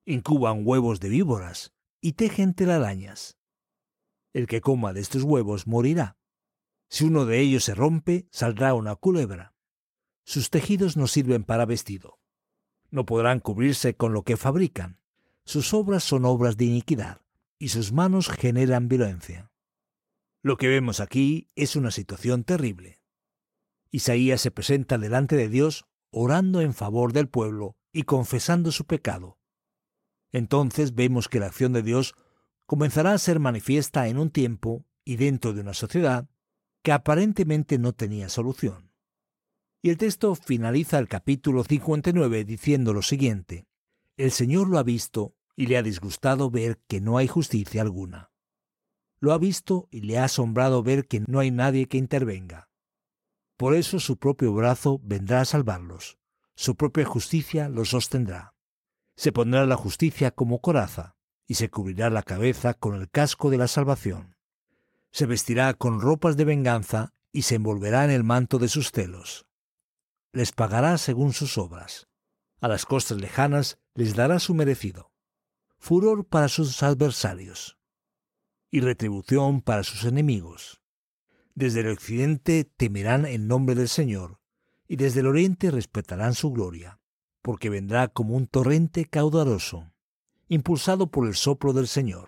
incuban huevos de víboras y tejen telarañas. El que coma de estos huevos morirá. Si uno de ellos se rompe, saldrá una culebra. Sus tejidos no sirven para vestido. No podrán cubrirse con lo que fabrican. Sus obras son obras de iniquidad, y sus manos generan violencia. Lo que vemos aquí es una situación terrible. Isaías se presenta delante de Dios orando en favor del pueblo y confesando su pecado. Entonces vemos que la acción de Dios comenzará a ser manifiesta en un tiempo y dentro de una sociedad que aparentemente no tenía solución. Y el texto finaliza el capítulo 59 diciendo lo siguiente: el Señor lo ha visto y le ha disgustado ver que no hay justicia alguna. Lo ha visto y le ha asombrado ver que no hay nadie que intervenga. Por eso su propio brazo vendrá a salvarlos, su propia justicia los sostendrá. Se pondrá la justicia como coraza y se cubrirá la cabeza con el casco de la salvación. Se vestirá con ropas de venganza y se envolverá en el manto de sus celos. Les pagará según sus obras. A las costas lejanas les dará su merecido. Furor para sus adversarios y retribución para sus enemigos. Desde el occidente temerán el nombre del Señor, y desde el oriente respetarán su gloria, porque vendrá como un torrente caudaloso, impulsado por el soplo del Señor.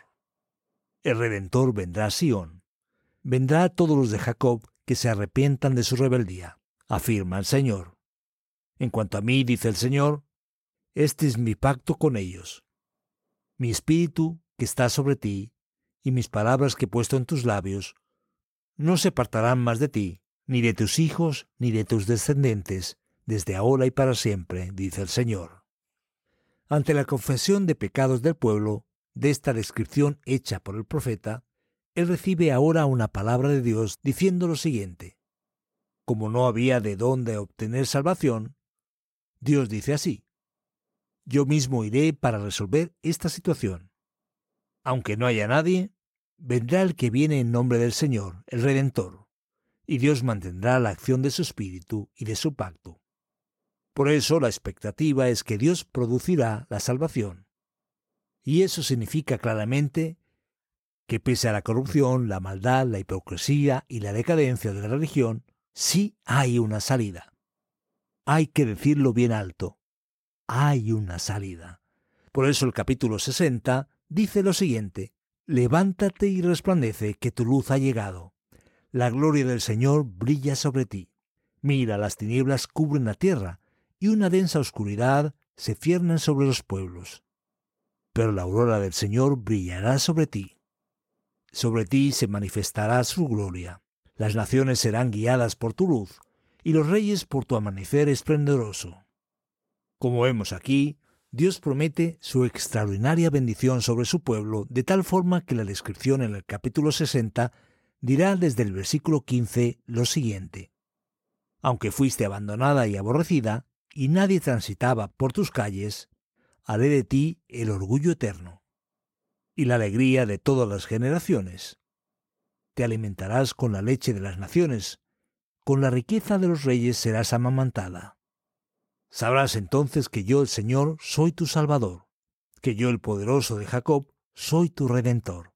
El Redentor vendrá a Sión. Vendrá a todos los de Jacob que se arrepientan de su rebeldía, afirma el Señor. En cuanto a mí, dice el Señor, este es mi pacto con ellos. Mi espíritu que está sobre ti, y mis palabras que he puesto en tus labios, no se apartarán más de ti, ni de tus hijos, ni de tus descendientes, desde ahora y para siempre, dice el Señor. Ante la confesión de pecados del pueblo, de esta descripción hecha por el profeta, él recibe ahora una palabra de Dios diciendo lo siguiente: como no había de dónde obtener salvación, Dios dice así: yo mismo iré para resolver esta situación. Aunque no haya nadie, vendrá el que viene en nombre del Señor, el Redentor, y Dios mantendrá la acción de su espíritu y de su pacto. Por eso la expectativa es que Dios producirá la salvación. Y eso significa claramente que pese a la corrupción, la maldad, la hipocresía y la decadencia de la religión, sí hay una salida. Hay que decirlo bien alto: hay una salida. Por eso el capítulo 60 dice lo siguiente: levántate y resplandece, que tu luz ha llegado. La gloria del Señor brilla sobre ti. Mira, las tinieblas cubren la tierra, y una densa oscuridad se cierne sobre los pueblos. Pero la aurora del Señor brillará sobre ti. Sobre ti se manifestará su gloria. Las naciones serán guiadas por tu luz, y los reyes por tu amanecer esplendoroso. Como vemos aquí, Dios promete su extraordinaria bendición sobre su pueblo, de tal forma que la descripción en el capítulo 60 dirá desde el versículo 15 lo siguiente: aunque fuiste abandonada y aborrecida, y nadie transitaba por tus calles, haré de ti el orgullo eterno y la alegría de todas las generaciones. Te alimentarás con la leche de las naciones, con la riqueza de los reyes serás amamantada. Sabrás entonces que yo, el Señor, soy tu Salvador, que yo, el poderoso de Jacob, soy tu Redentor.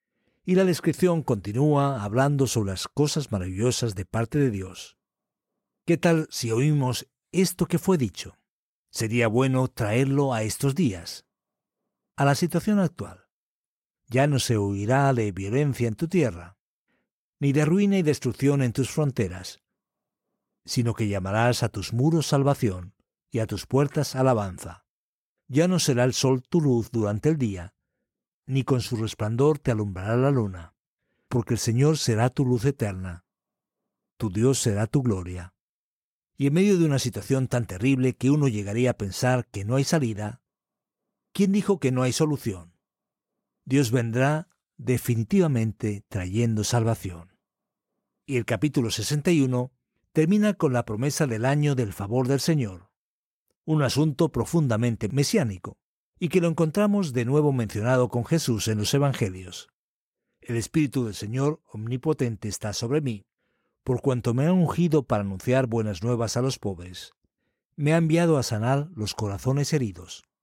Y la descripción continúa hablando sobre las cosas maravillosas de parte de Dios. ¿Qué tal si oímos esto que fue dicho? Sería bueno traerlo a estos días, a la situación actual. Ya no se oirá de violencia en tu tierra, ni de ruina y destrucción en tus fronteras, sino que llamarás a tus muros salvación y a tus puertas alabanza. Ya no será el sol tu luz durante el día, ni con su resplandor te alumbrará la luna, porque el Señor será tu luz eterna, tu Dios será tu gloria. Y en medio de una situación tan terrible que uno llegaría a pensar que no hay salida, ¿quién dijo que no hay solución? Dios vendrá definitivamente trayendo salvación. Y el capítulo 61 termina con la promesa del año del favor del Señor, un asunto profundamente mesiánico, y que lo encontramos de nuevo mencionado con Jesús en los Evangelios. El Espíritu del Señor omnipotente está sobre mí, por cuanto me ha ungido para anunciar buenas nuevas a los pobres. Me ha enviado a sanar los corazones heridos,